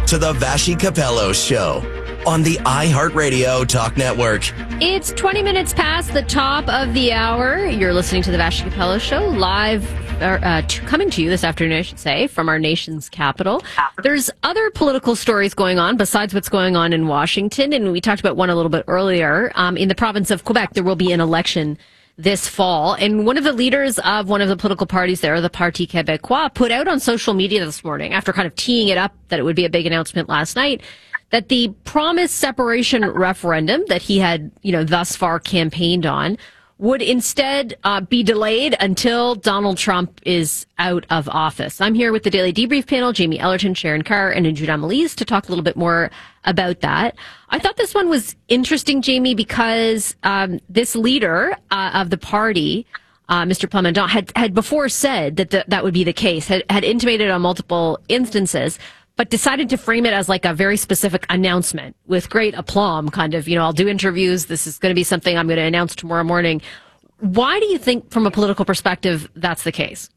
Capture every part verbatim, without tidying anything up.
to the Vassy Capello Show on the iHeartRadio Talk Network. It's twenty minutes past the top of the hour. You're listening to the Vassy Capello Show live, uh, uh, t- coming to you this afternoon, I should say, from our nation's capital. There's other political stories going on besides what's going on in Washington, and we talked about one a little bit earlier. Um, in the province of Quebec, there will be an election this fall, and one of the leaders of one of the political parties there, the Parti Québécois, put out on social media this morning, after kind of teeing it up that it would be a big announcement last night, that the promised separation referendum that he had, you know, thus far campaigned on would instead uh, be delayed until Donald Trump is out of office. I'm here with the Daily Debrief panel, Jamie Ellerton, Sharon Carr, and Judah Amelise, to talk a little bit more about that. I thought this one was interesting, Jamie, because um, this leader uh, of the party, uh, Mister Plamondon, had, had before said that the, that would be the case, had, had intimated on multiple instances, but decided to frame it as like a very specific announcement with great aplomb, kind of, you know, I'll do interviews. This is going to be something I'm going to announce tomorrow morning. Why do you think, from a political perspective, that's the case?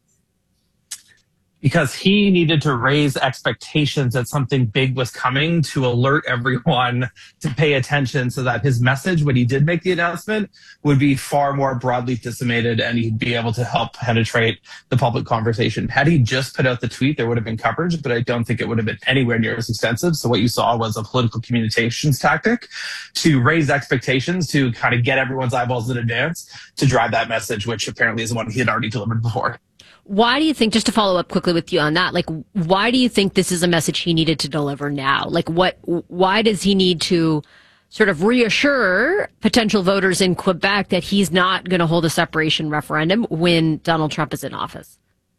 Because he needed to raise expectations that something big was coming to alert everyone to pay attention so that his message, when he did make the announcement, would be far more broadly disseminated and he'd be able to help penetrate the public conversation. Had he just put out the tweet, there would have been coverage, but I don't think it would have been anywhere near as extensive. So what you saw was a political communications tactic to raise expectations, to kind of get everyone's eyeballs in advance, to drive that message, which apparently is the one he had already delivered before. Why do you think, just to follow up quickly with you on that, like, why do you think this is a message he needed to deliver now? Like, what, why does he need to sort of reassure potential voters in Quebec that he's not going to hold a separation referendum when Donald Trump is in office?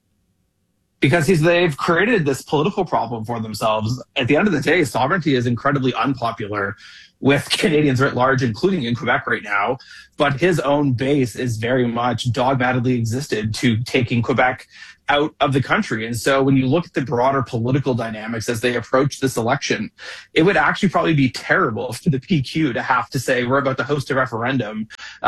Because he's, they've created this political problem for themselves. At the end of the day, sovereignty is incredibly unpopular with Canadians writ large, including in Quebec right now. But his own base is very much dogmatically existed to taking Quebec out of the country. And so when you look at the broader political dynamics as they approach this election, it would actually probably be terrible for the P Q to have to say, we're about to host a referendum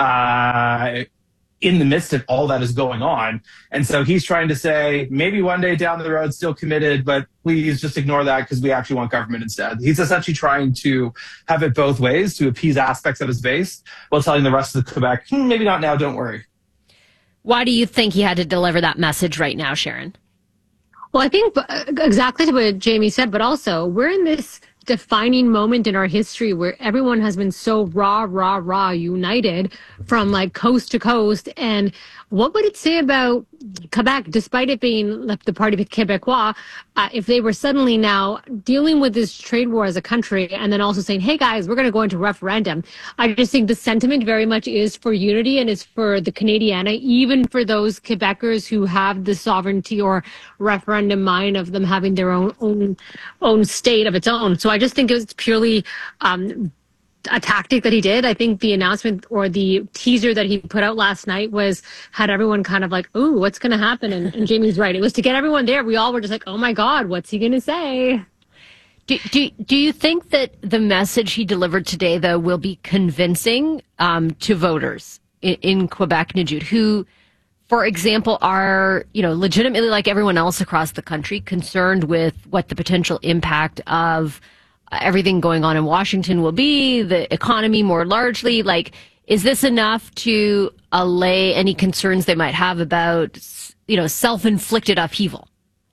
uh, in the midst of all that is going on. And so he's trying to say, maybe one day down the road, still committed, but please just ignore that because we actually want government instead. He's essentially trying to have it both ways, to appease aspects of his base while telling the rest of the Quebec, hmm, maybe not now, don't worry. Why do you think he had to deliver that message right now, Sharon? Well, I think exactly what Jamie said, but also we're in this defining moment in our history where everyone has been so raw, raw, raw united from like coast to coast. And what would it say about Quebec, despite it being the Parti Québécois, uh, if they were suddenly now dealing with this trade war as a country and then also saying, hey guys, we're going to go into referendum? I just think the sentiment very much is for unity and is for the Canadiana, even for those Quebecers who have the sovereignty or referendum mind of them having their own own, own state of its own. So I just think it was purely um, a tactic that he did. I think the announcement or the teaser that he put out last night was had everyone kind of like, ooh, what's going to happen? And, and Jamie's right. It was to get everyone there. We all were just like, oh my God, what's he going to say? Do, do, do you think that the message he delivered today, though, will be convincing um, to voters in, in Quebec, Najud, who, for example, are, you know, legitimately, like everyone else across the country, concerned with what the potential impact of everything going on in Washington will be, the economy more largely? Like, is this enough to allay any concerns they might have about, you know, self-inflicted upheaval?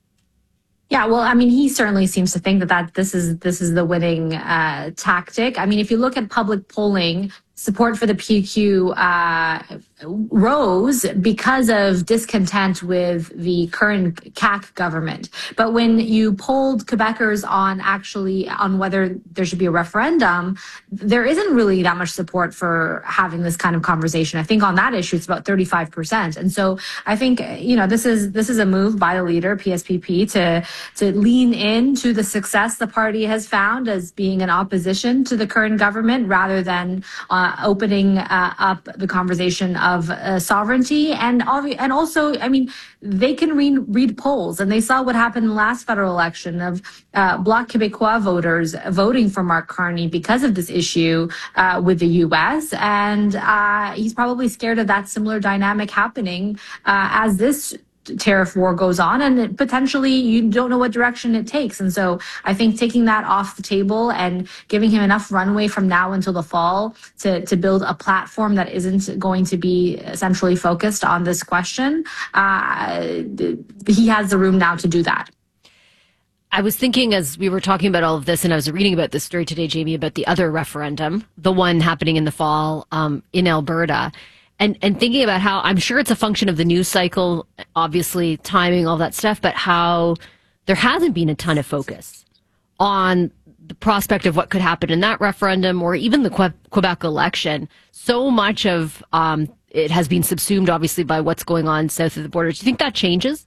Yeah, well, I mean, he certainly seems to think that, that this is this is the winning uh, tactic. I mean, if you look at public polling, support for the P Q uh, rose because of discontent with the current C A Q government. But when you polled Quebecers on actually on whether there should be a referendum, there isn't really that much support for having this kind of conversation. I think on that issue, it's about thirty-five percent. And so I think, you know, this is this is a move by the leader, P S P P, to to lean into the success the party has found as being an opposition to the current government rather than uh, opening uh, up the conversation of uh, sovereignty. And and also, I mean, they can read, read polls, and they saw what happened in the last federal election of uh, Bloc Québécois voters voting for Mark Carney because of this issue uh, with the U S. And uh, he's probably scared of that similar dynamic happening uh, as this tariff war goes on, and it potentially you don't know what direction it takes. And so I think taking that off the table and giving him enough runway from now until the fall to, to build a platform that isn't going to be centrally focused on this question, uh, he has the room now to do that. I was thinking as we were talking about all of this, and I was reading about this story today, Jamie, about the other referendum, the one happening in the fall um, in Alberta. And and thinking about how I'm sure it's a function of the news cycle, obviously timing, all that stuff, but how there hasn't been a ton of focus on the prospect of what could happen in that referendum or even the Que- Quebec election. So much of um, it has been subsumed, obviously, by what's going on south of the border. Do you think that changes?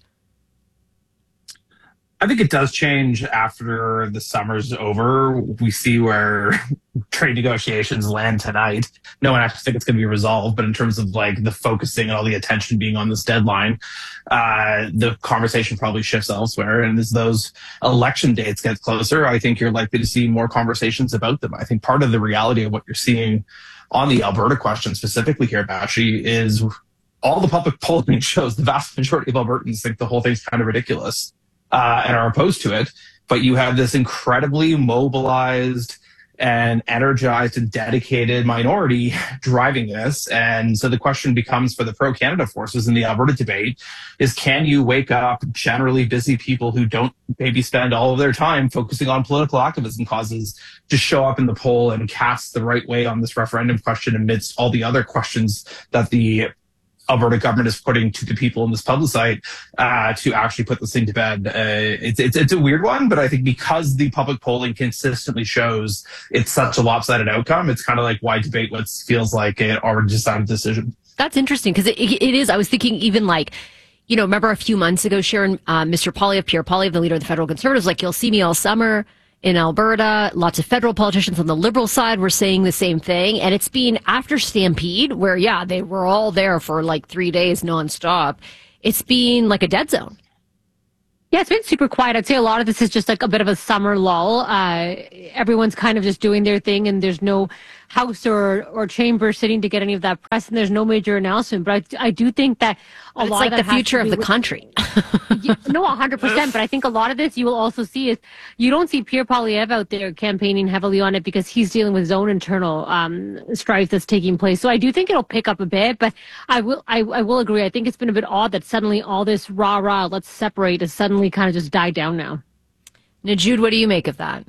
I think it does change after the summer's over. We see where trade negotiations land tonight. No one actually thinks it's going to be resolved, but in terms of like the focusing and all the attention being on this deadline, uh, the conversation probably shifts elsewhere. And as those election dates get closer, I think you're likely to see more conversations about them. I think part of the reality of what you're seeing on the Alberta question specifically here, Bashi, is all the public polling shows the vast majority of Albertans think the whole thing's kind of ridiculous. Uh, and are opposed to it, but you have this incredibly mobilized and energized and dedicated minority driving this. And so the question becomes for the pro-Canada forces in the Alberta debate is, can you wake up generally busy people who don't maybe spend all of their time focusing on political activism causes to show up in the poll and cast the right way on this referendum question amidst all the other questions that the Alberta government is putting to the people in this plebiscite uh, to actually put this thing to bed. Uh, it's, it's it's a weird one, but I think because the public polling consistently shows it's such a lopsided outcome, it's kind of like, why debate what feels like an already decided decision? That's interesting because it, it is. I was thinking even like, you know, remember a few months ago, Sharon, uh, Mister Poilievre, Pierre Poilievre, the leader of the federal Conservatives, like, you'll see me all summer in Alberta. Lots of federal politicians on the Liberal side were saying the same thing. And it's been after Stampede, where, yeah, they were all there for like three days nonstop. It's been like a dead zone. Yeah, it's been super quiet. I'd say a lot of this is just like a bit of a summer lull. Uh, everyone's kind of just doing their thing, and there's no House or, or chamber sitting to get any of that press, and there's no major announcement. But I, I do think that a but it's lot like of that the future of the with, country. you, no, one hundred percent. But I think a lot of this you will also see is you don't see Pierre Poilievre out there campaigning heavily on it because he's dealing with his own internal um, strife that's taking place. So I do think it'll pick up a bit, but I will I, I will agree. I think it's been a bit odd that suddenly all this rah rah, let's separate, has suddenly kind of just died down now. Now, Jude, what do you make of that?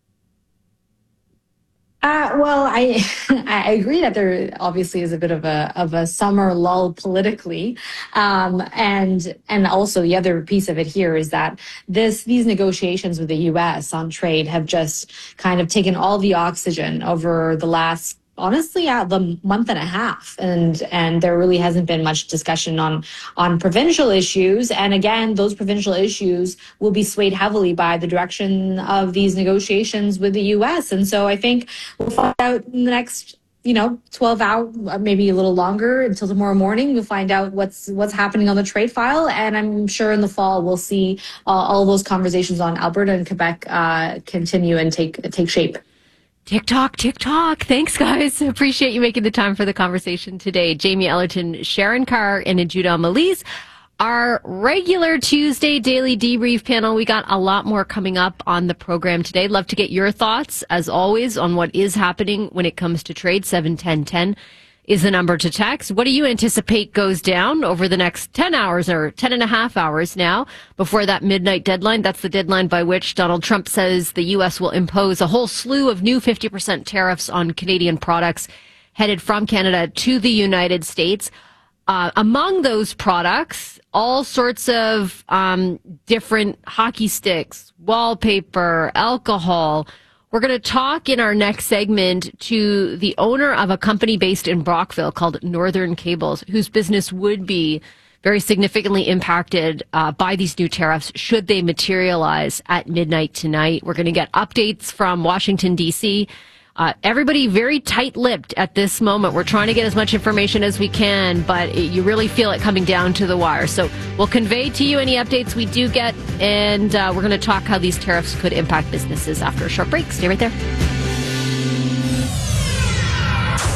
Uh, well, I I agree that there obviously is a bit of a of a summer lull politically, um, and and also the other piece of it here is that this these negotiations with the U S on trade have just kind of taken all the oxygen over the last, honestly, yeah, the month and a half, and and there really hasn't been much discussion on on provincial issues. And again, those provincial issues will be swayed heavily by the direction of these negotiations with the U S. And so I think we'll find out in the next, you know, twelve hours, maybe a little longer, until tomorrow morning. We'll find out what's what's happening on the trade file, and I'm sure in the fall we'll see uh, all those conversations on Alberta and Quebec uh, continue and take take shape. TikTok, TikTok. Thanks, guys. Appreciate you making the time for the conversation today. Jamie Ellerton, Sharon Carr, and Judah Malise. Our regular Tuesday daily debrief panel. We got a lot more coming up on the program today. Love to get your thoughts, as always, on what is happening when it comes to trade. seven ten ten is the number to text. What do you anticipate goes down over the next ten hours or ten and a half hours now before that midnight deadline? That's the deadline by which Donald Trump says the U S will impose a whole slew of new fifty percent tariffs on Canadian products headed from Canada to the United States. Uh, among those products, all sorts of um, different hockey sticks, wallpaper, alcohol. We're going to talk in our next segment to the owner of a company based in Brockville called Northern Cables, whose business would be very significantly impacted uh, by these new tariffs should they materialize at midnight tonight. We're going to get updates from Washington, D C Uh, everybody very tight-lipped at this moment. We're trying to get as much information as we can, but it, you really feel it coming down to the wire. So we'll convey to you any updates we do get, and uh, we're going to talk how these tariffs could impact businesses after a short break. Stay right there.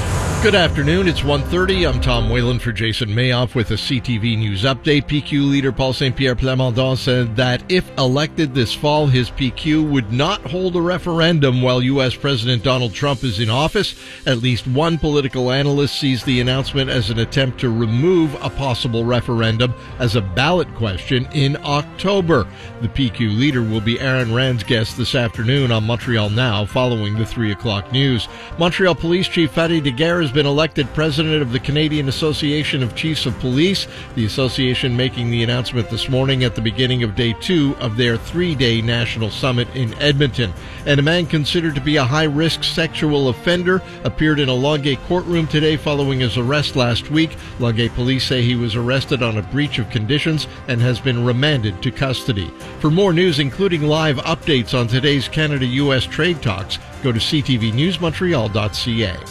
Good afternoon. It's one thirty. I'm Tom Whalen for Jason Mayoff with a C T V News update. P Q leader Paul Saint-Pierre Plamondon said that if elected this fall, his P Q would not hold a referendum while U S President Donald Trump is in office. At least one political analyst sees the announcement as an attempt to remove a possible referendum as a ballot question in October. The P Q leader will be Aaron Rand's guest this afternoon on Montreal Now following the three o'clock news. Montreal Police Chief Fadi Daguerre has been elected president of the Canadian Association of Chiefs of Police, the association making the announcement this morning at the beginning of day two of their three-day national summit in Edmonton. And a man considered to be a high-risk sexual offender appeared in a Longueuil courtroom today following his arrest last week. Longueuil police say he was arrested on a breach of conditions and has been remanded to custody. For more news, including live updates on today's Canada-U S trade talks, go to c t v news montreal dot c a.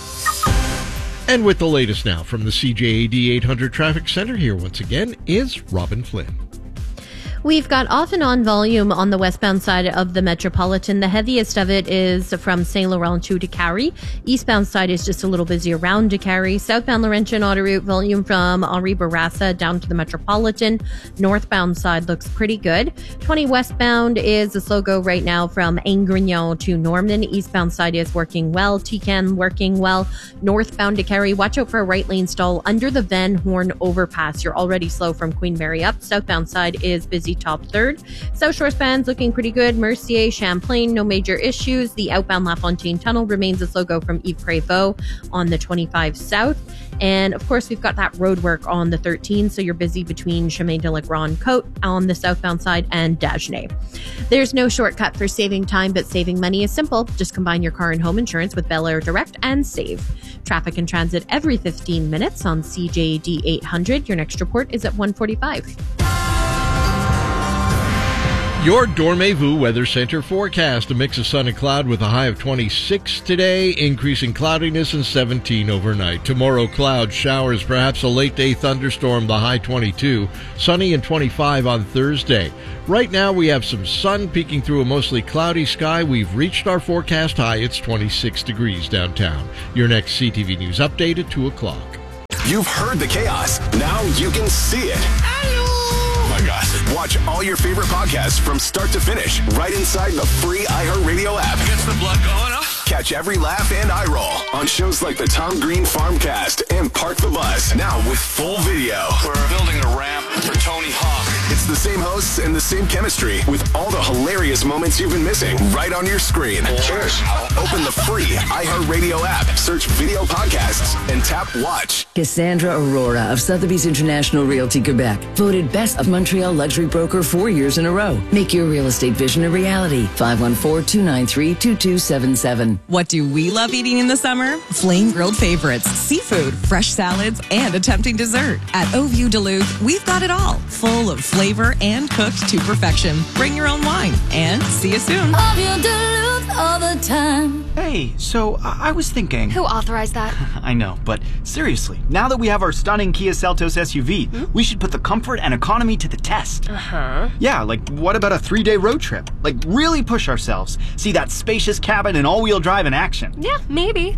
And with the latest now from the C J A D eight hundred Traffic Center, here once again is Robin Flynn. We've got off and on volume on the westbound side of the Metropolitan. The heaviest of it is from Saint Laurent to Décarie. Eastbound side is just a little busy around Décarie. Southbound Laurentian autoroute volume from Henri Bourassa down to the Metropolitan. Northbound side looks pretty good. twenty westbound is a slow go right now from Angrignon to Norman. Eastbound side is working well. T C A N working well. Northbound Décarie, watch out for a right lane stall under the Van Horn overpass. You're already slow from Queen Mary up. Southbound side is busy top third. South Shore span's looking pretty good. Mercier, Champlain, no major issues. The outbound LaFontaine Tunnel remains a slow go from Yves Prévost on the twenty-five South. And of course, we've got that road work on the thirteen, so you're busy between Chemin de la Grande Côte on the southbound side and Dagenais. There's no shortcut for saving time, but saving money is simple. Just combine your car and home insurance with Bel Air Direct and save. Traffic and transit every fifteen minutes on C J A D eight hundred. Your next report is at one forty-five. Your Dormez-vous Weather Center forecast. A mix of sun and cloud with a high of twenty-six today, increasing cloudiness and seventeen overnight. Tomorrow, clouds, showers, perhaps a late-day thunderstorm, the high twenty-two. Sunny and twenty-five on Thursday. Right now, we have some sun peeking through a mostly cloudy sky. We've reached our forecast high. It's twenty-six degrees downtown. Your next C T V News update at two o'clock. You've heard the chaos. Now you can see it. Oh my gosh. Watch all your favorite podcasts from start to finish right inside the free iHeartRadio app. Gets the blood going, huh? Catch every laugh and eye roll on shows like the Tom Green Farmcast and Park the Bus. Now with full video. We're building a ramp for Tony Hawk. It's the same hosts and the same chemistry with all the hilarious moments you've been missing right on your screen. Cheers. Open the free iHeartRadio app, search video podcasts, and tap watch. Cassandra Aurora of Sotheby's International Realty Quebec, voted Best of Montreal Luxury Broker four years in a row. Make your real estate vision a reality. five one four, two nine three, two two seven seven. What do we love eating in the summer? Flame grilled favorites, seafood, fresh salads, and a tempting dessert. At Au View Duluth, we've got it all, full of flavor and cooked to perfection. Bring your own wine, and see you soon. Au View Duluth all the time. Hey, so I, I was thinking... Who authorized that? I know, but seriously, now that we have our stunning Kia Seltos S U V, hmm? we should put the comfort and economy to the test. Uh-huh. Yeah, like what about a three-day road trip? Like really push ourselves. See that spacious cabin and all-wheel drive in action. Yeah, maybe.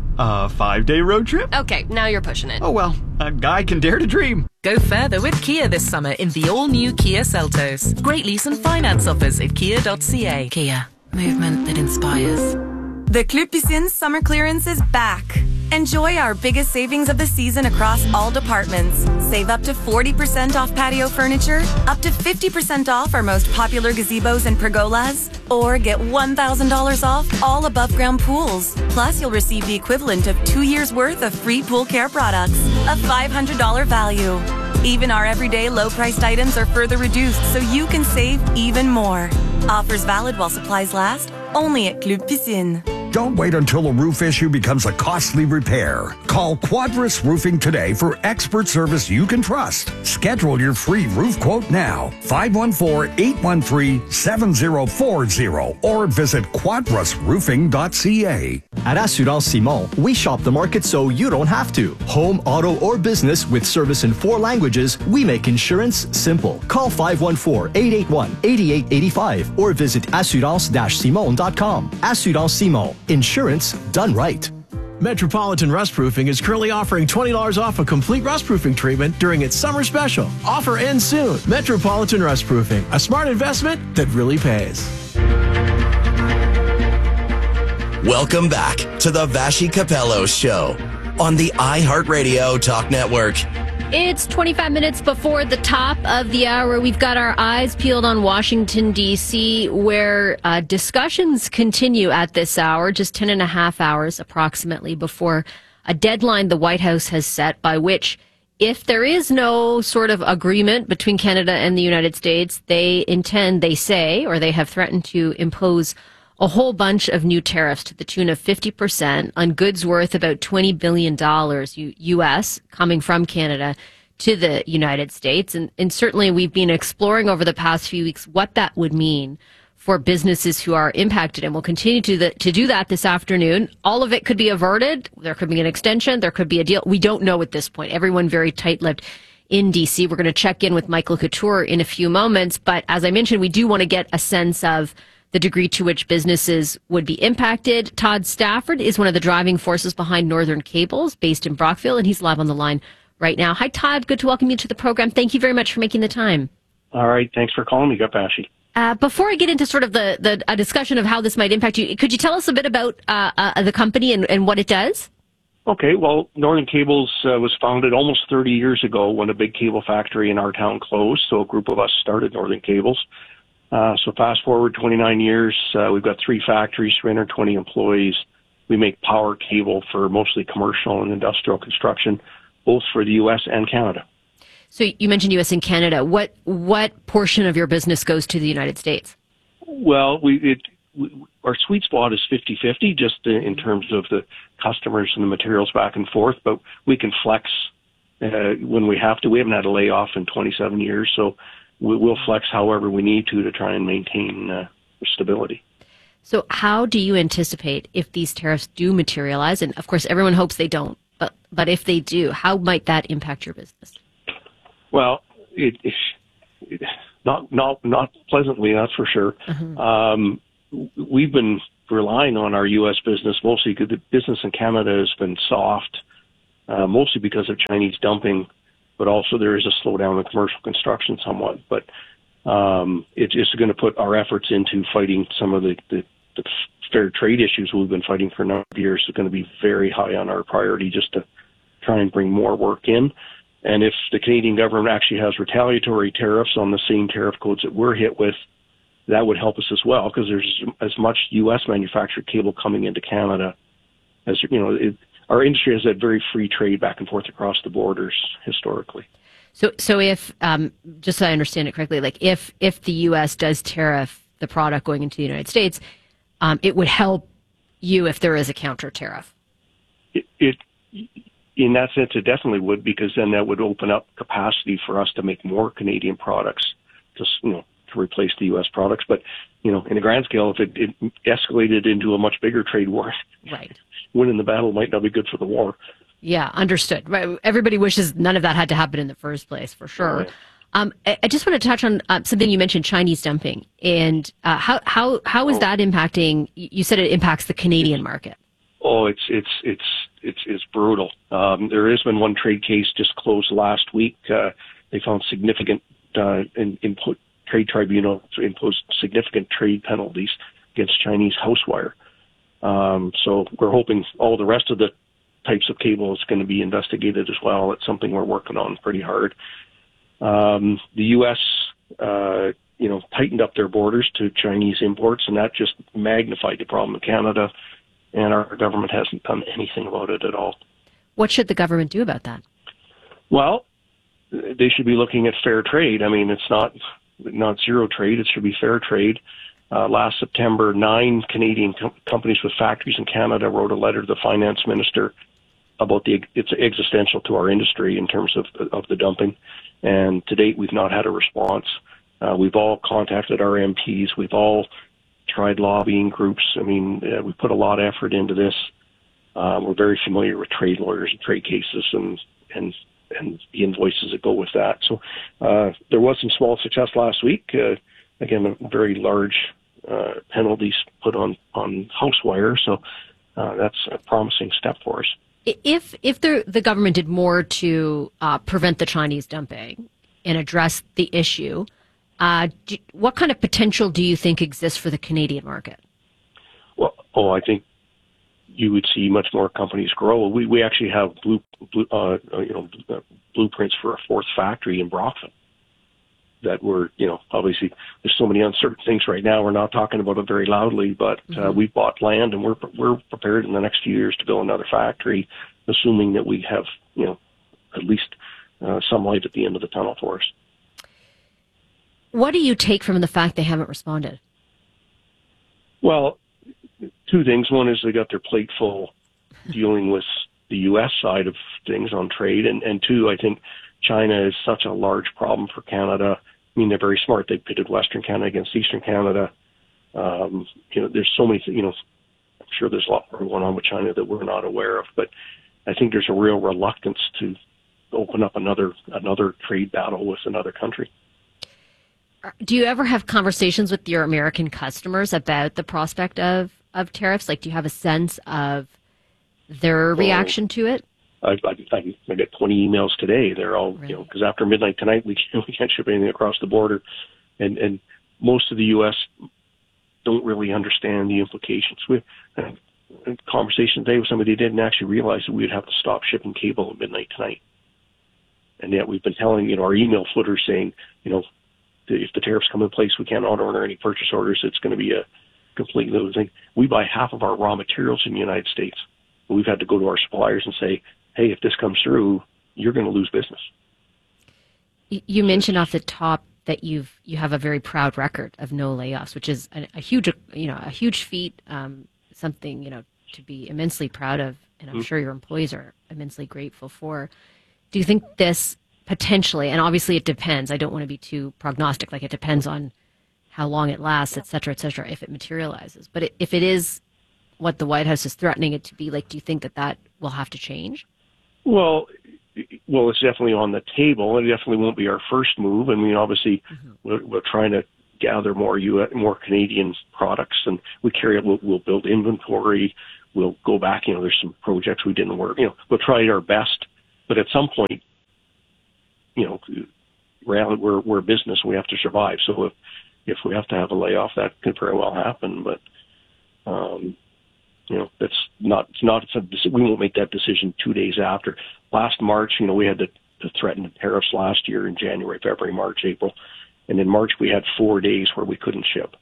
A five-day road trip? Okay, now you're pushing it. Oh well, a guy can dare to dream. Go further with Kia this summer in the all-new Kia Seltos. Great lease and finance offers at kia dot c a. Kia, movement that inspires. The Club Piscine summer clearance is back. Enjoy our biggest savings of the season across all departments. Save up to forty percent off patio furniture, up to fifty percent off our most popular gazebos and pergolas, or get one thousand dollars off all above-ground pools. Plus, you'll receive the equivalent of two years' worth of free pool care products, a five hundred dollars value. Even our everyday low-priced items are further reduced so you can save even more. Offers valid while supplies last, only at Club Piscine. Don't wait until a roof issue becomes a costly repair. Call Quadris Roofing today for expert service you can trust. Schedule your free roof quote now. five one four, eight one three, seven zero four zero or visit quadris roofing dot c a. At Assurance Simon, we shop the market so you don't have to. Home, auto, or business with service in four languages, we make insurance simple. Call five one four, eight eight one, eight eight eight five or visit assurance dash simon dot com. Assurance Simon. Insurance done right. Metropolitan Rustproofing is currently offering twenty dollars off a complete rustproofing treatment during its summer special. Offer ends soon. Metropolitan Rustproofing, a smart investment that really pays. Welcome back to the Vassy Capello Show on the iHeartRadio Talk Network. It's twenty-five minutes before the top of the hour. We've got our eyes peeled on Washington, D C, where uh, discussions continue at this hour, just ten and a half hours approximately before a deadline the White House has set by which, if there is no sort of agreement between Canada and the United States, they intend, they say, or they have threatened to impose a whole bunch of new tariffs to the tune of fifty percent on goods worth about twenty billion dollars U S coming from Canada to the United States. And, and certainly we've been exploring over the past few weeks what that would mean for businesses who are impacted. And we'll continue to, the, to do that this afternoon. All of it could be averted. There could be an extension. There could be a deal. We don't know at this point. Everyone very tight-lipped in D C. We're going to check in with Michael Couture in a few moments. But as I mentioned, we do want to get a sense of the degree to which businesses would be impacted. Todd Stafford is one of the driving forces behind Northern Cables, based in Brockville, and he's live on the line right now. Hi, Todd. Good to welcome you to the program. Thank you very much for making the time. All right. Thanks for calling me, Vassy. Uh, before I get into sort of the, the a discussion of how this might impact you, could you tell us a bit about uh, uh, the company and, and what it does? Okay. Well, Northern Cables uh, was founded almost thirty years ago when a big cable factory in our town closed. So a group of us started Northern Cables. Uh, so fast forward twenty-nine years, uh, we've got three factories, three hundred twenty employees. We make power cable for mostly commercial and industrial construction, both for the U S and Canada. So you mentioned U S and Canada. What what portion of your business goes to the United States? Well, we, it, we our sweet spot is fifty-fifty, just in terms of the customers and the materials back and forth, but we can flex uh, when we have to. We haven't had a layoff in twenty-seven years, so we'll flex however we need to to try and maintain uh, stability. So how do you anticipate if these tariffs do materialize? And of course, everyone hopes they don't, but but if they do, how might that impact your business? Well, it, it, not not not pleasantly, that's for sure. Mm-hmm. Um, we've been relying on our U S business mostly because the business in Canada has been soft, uh, mostly because of Chinese dumping. But also there is a slowdown in commercial construction somewhat. But um, it, it's going to put our efforts into fighting some of the, the, the fair trade issues we've been fighting for a number of years. It's going to be very high on our priority just to try and bring more work in. And if the Canadian government actually has retaliatory tariffs on the same tariff codes that we're hit with, that would help us as well, because there's as much U S manufactured cable coming into Canada as, you know, it, our industry has had very free trade back and forth across the borders historically. So, so if, um, just so I understand it correctly, like if, if the U S does tariff the product going into the United States, um, it would help you if there is a counter tariff. It, it, in that sense, it definitely would, because then that would open up capacity for us to make more Canadian products, to, you know, to replace the U S products. But, you know, in a grand scale, if it, it escalated into a much bigger trade war, right, winning the battle might not be good for the war. Yeah, understood. Right. Everybody wishes none of that had to happen in the first place, for sure. Right. Um, I, I just want to touch on uh, something you mentioned, Chinese dumping, and uh, how how how is oh. that impacting? You said it impacts the Canadian market. Oh, it's it's it's it's it's brutal. Um, there has been one trade case just closed last week. Uh, they found significant uh, in, input trade tribunal imposed significant trade penalties against Chinese housewire. Um, so we're hoping all the rest of the types of cable is going to be investigated as well. It's something we're working on pretty hard. Um, the U S, uh, you know, tightened up their borders to Chinese imports, and that just magnified the problem in Canada, and our government hasn't done anything about it at all. What should the government do about that? Well, they should be looking at fair trade. I mean, it's not not zero trade. It should be fair trade. Uh, last September, nine Canadian com- companies with factories in Canada wrote a letter to the finance minister about the it's existential to our industry in terms of of the dumping. And to date, we've not had a response. Uh, we've all contacted our M Ps. We've all tried lobbying groups. I mean, uh, we put a lot of effort into this. Uh, we're very familiar with trade lawyers and trade cases and and and the invoices that go with that. So uh, there was some small success last week. Uh, again, very large uh, penalties put on on housewire. So uh, that's a promising step for us. If if the the government did more to uh, prevent the Chinese dumping and address the issue, uh, do, what kind of potential do you think exists for the Canadian market? Well, oh, I think you would see much more companies grow. We we actually have blue, blue uh, you know uh, blueprints for a fourth factory in Brockville. That we're, you know, obviously there's so many uncertain things right now. We're not talking about it very loudly, but uh, mm-hmm. we've bought land and we're we're prepared in the next few years to build another factory, assuming that we have, you know, at least uh, some light at the end of the tunnel for us. What do you take from the fact they haven't responded? Well, two things. One is they got their plate full dealing with the U S side of things on trade, and and two, I think China is such a large problem for Canada. I mean, they're very smart. They pitted Western Canada against Eastern Canada. Um, you know, there's so many, you know, I'm sure there's a lot more going on with China that we're not aware of, but I think there's a real reluctance to open up another another trade battle with another country. Do you ever have conversations with your American customers about the prospect of, of tariffs? Like, do you have a sense of their reaction to it? I, I, I got twenty emails today. They're all, really? you know, because after midnight tonight, we can't, we can't ship anything across the border. And, and most of the U S don't really understand the implications. We had a conversation today with somebody who didn't actually realize that we would have to stop shipping cable at midnight tonight. And yet we've been telling, you know, our email footers saying, you know, if the tariffs come in place, we can't honor any purchase orders. It's going to be a complete new thing. We buy half of our raw materials in the United States. We've had to go to our suppliers and say, hey, if this comes through, you're going to lose business. You mentioned off the top that you've you have a very proud record of no layoffs, which is a, a huge you know a huge feat, um, something you know to be immensely proud of, and I'm mm-hmm. sure your employees are immensely grateful for. Do you think this potentially, and obviously it depends. I don't want to be too prognostic, like it depends on how long it lasts, et cetera, et cetera, if it materializes. But it, if it is what the White House is threatening it to be, like, do you think that that will have to change? Well, well, it's definitely on the table. It definitely won't be our first move. I mean, obviously, mm-hmm. we're, we're trying to gather more U S, more Canadian products, and we carry it. We'll, we'll build inventory. We'll go back. You know, there's some projects we didn't work. You know, we'll try our best. But at some point, you know, we're we're a business. We have to survive. So if if we have to have a layoff, that could very well happen. But um, you know, that's not, it's not, it's a, we won't make that decision two days after. Last March, you know, we had the, the threatened tariffs last year in January, February, March, April. And in March, we had four days where we couldn't ship.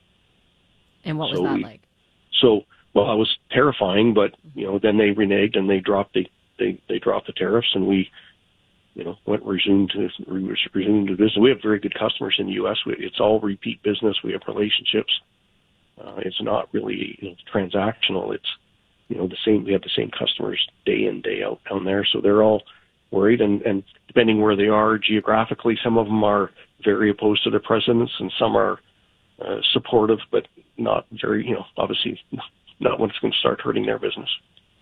And what was so that we, like? So, well, it was terrifying, but, you know, then they reneged and they dropped the, they, they dropped the tariffs, and we, you know, went resumed to, resumed to business. We have very good customers in the U S. We, it's all repeat business. We have relationships. Uh, it's not really, you know, transactional. It's, you know, the same. We have the same customers day in, day out down there. So they're all worried. And, and depending where they are geographically, some of them are very opposed to their presidents, and some are uh, supportive, but not very, you know, obviously not when it's going to start hurting their business.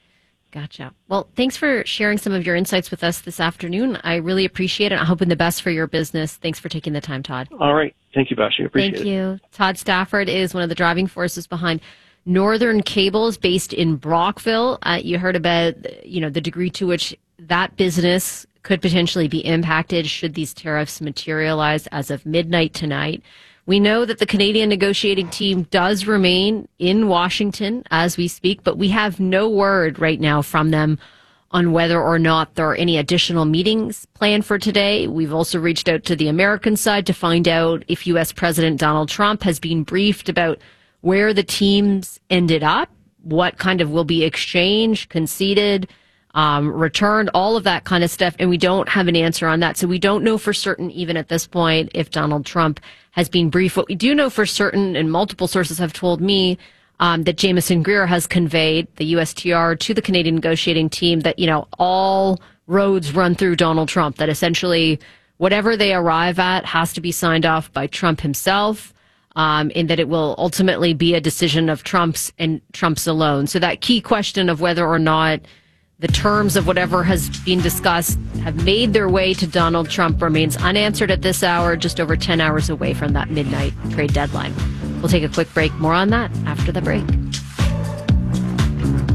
Gotcha. Well, thanks for sharing some of your insights with us this afternoon. I really appreciate it. I'm hoping the best for your business. Thanks for taking the time, Todd. All right. Thank you, Vashi. Appreciate Thank it. you. Todd Stafford is one of the driving forces behind Northern Cables, based in Brockville. Uh, you heard about, you know, the degree to which that business could potentially be impacted should these tariffs materialize as of midnight tonight. We know that the Canadian negotiating team does remain in Washington as we speak, but we have no word right now from them on whether or not there are any additional meetings planned for today. We've also reached out to the American side to find out if U S President Donald Trump has been briefed about where the teams ended up, what kind of will be exchanged, conceded, um, returned, all of that kind of stuff. And we don't have an answer on that. So we don't know for certain, even at this point, if Donald Trump has been briefed. What we do know for certain, and multiple sources have told me, um, that Jamieson Greer has conveyed, the U S T R, to the Canadian negotiating team that, you know, all roads run through Donald Trump, that essentially whatever they arrive at has to be signed off by Trump himself, um, and that it will ultimately be a decision of Trump's and Trump's alone. So that key question of whether or not the terms of whatever has been discussed have made their way to Donald Trump remains unanswered at this hour, just over ten hours away from that midnight trade deadline. We'll take a quick break. More on that after the break.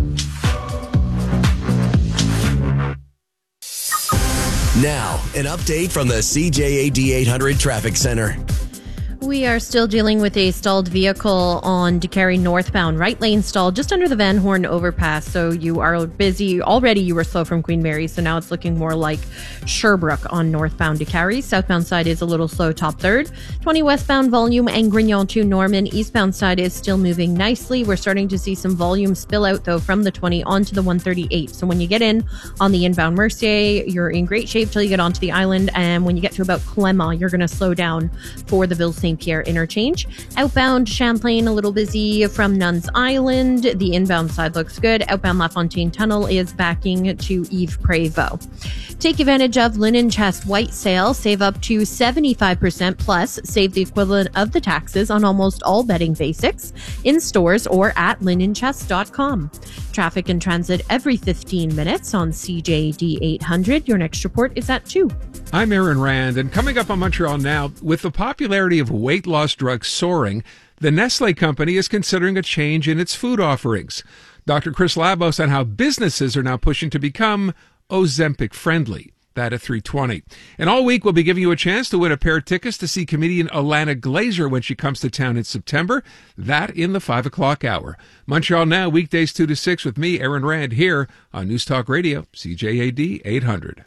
Now, an update from the C J A D eight hundred Traffic Center. We are still dealing with a stalled vehicle on DeCarry northbound. Right lane stalled just under the Van Horn overpass. So you are busy. Already you were slow from Queen Mary. So now it's looking more like Sherbrooke on northbound DeCarry. Southbound side is a little slow, top third. twenty westbound volume and Grignon to Norman. Eastbound side is still moving nicely. We're starting to see some volume spill out though from the twenty onto the one thirty-eight. So when you get in on the inbound Mercier, you're in great shape till you get onto the island. And when you get to about Clemma, you're going to slow down for the Ville Saint Pierre interchange. Outbound Champlain, a little busy from Nuns Island. The inbound side looks good. Outbound LaFontaine Tunnel is backing to Yves Prévost. Take advantage of Linen Chest White Sale. Save up to seventy-five percent plus. Save the equivalent of the taxes on almost all bedding basics in stores or at linen chest dot com. Traffic and transit every fifteen minutes on C J D eight hundred. Your next report is at two. I'm Aaron Rand, and coming up on Montreal Now, with the popularity of weight loss drugs soaring, the Nestle company is considering a change in its food offerings. Doctor Chris Labos on how businesses are now pushing to become Ozempic friendly. That at three twenty. And all week, we'll be giving you a chance to win a pair of tickets to see comedian Alana Glazer when she comes to town in September. That in the five o'clock hour. Montreal Now, weekdays two to six with me, Aaron Rand, here on News Talk Radio, C J A D eight hundred.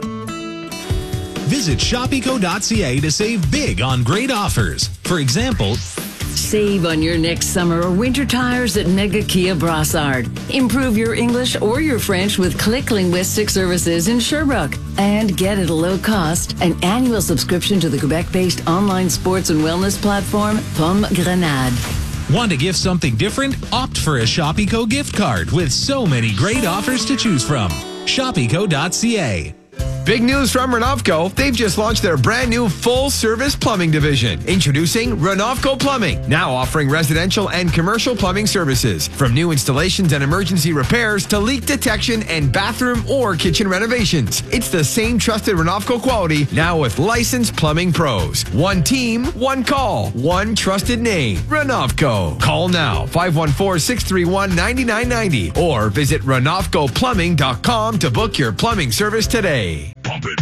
Visit shop eco dot c a to save big on great offers. For example, save on your next summer or winter tires at Mega Kia Brassard. Improve your English or your French with Click Linguistic Services in Sherbrooke. And get at a low cost an annual subscription to the Quebec-based online sports and wellness platform Pomme Grenade. Want to gift something different? Opt for a Shop Eco gift card with so many great offers to choose from. shop eco dot c a. Big news from Renovco. They've just launched their brand new full-service plumbing division. Introducing Renovco Plumbing, now offering residential and commercial plumbing services. From new installations and emergency repairs to leak detection and bathroom or kitchen renovations. It's the same trusted Renovco quality, now with licensed plumbing pros. One team, one call, one trusted name. Renovco. Call now, five one four, six three one, nine nine nine zero or visit renovco plumbing dot com to book your plumbing service today.